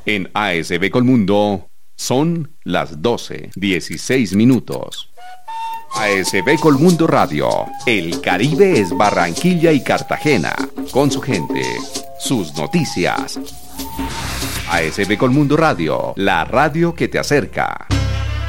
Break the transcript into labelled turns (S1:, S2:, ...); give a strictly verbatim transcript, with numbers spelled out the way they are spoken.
S1: En A S B Colmundo son las doce, dieciséis minutos. A S B Colmundo Radio. El Caribe es Barranquilla y Cartagena. Con su gente, sus noticias. A S B Colmundo Radio, la radio que te acerca.